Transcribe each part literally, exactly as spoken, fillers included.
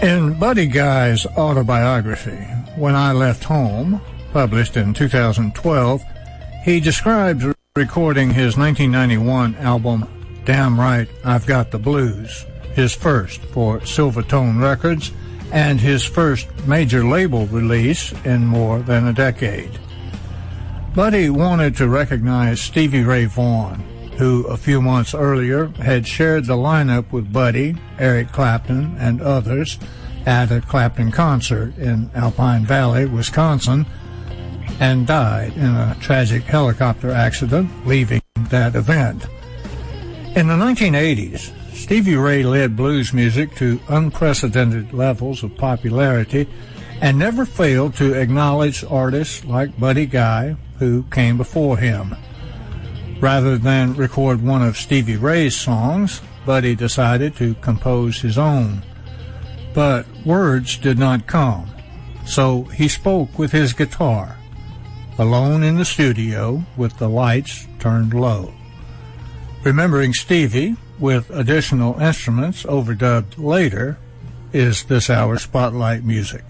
In Buddy Guy's autobiography, When I Left Home, published in two thousand twelve, he describes recording his nineteen ninety-one album, Damn Right, I've Got the Blues, his first for Silvertone Records and his first major label release in more than a decade. Buddy wanted to recognize Stevie Ray Vaughan, who a few months earlier had shared the lineup with Buddy, Eric Clapton, and others at a Clapton concert in Alpine Valley, Wisconsin, and died in a tragic helicopter accident leaving that event. In the nineteen eighties, Stevie Ray led blues music to unprecedented levels of popularity and never failed to acknowledge artists like Buddy Guy, who came before him. Rather than record one of Stevie Ray's songs, Buddy decided to compose his own. But words did not come, so he spoke with his guitar, alone in the studio with the lights turned low. Remembering Stevie, with additional instruments overdubbed later, is this hour's Spotlight Music.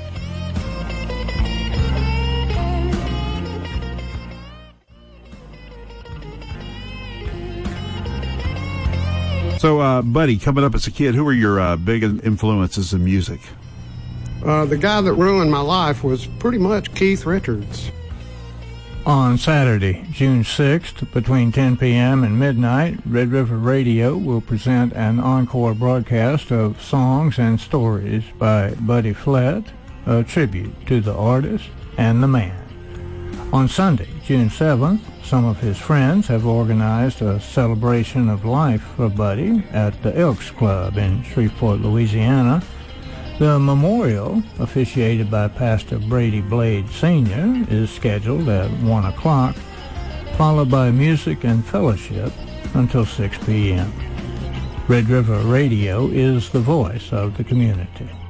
So, uh, Buddy, coming up as a kid, who were your uh, big influences in music? Uh, the guy that ruined my life was pretty much Keith Richards. On Saturday, June sixth, between ten p.m. and midnight, Red River Radio will present an encore broadcast of songs and stories by Buddy Flett, a tribute to the artist and the man. On Sunday, June seventh, some of his friends have organized a celebration of life for Buddy at the Elks Club in Shreveport, Louisiana. The memorial, officiated by Pastor Brady Blade Senior, is scheduled at one o'clock, followed by music and fellowship until six p.m. Red River Radio is the voice of the community.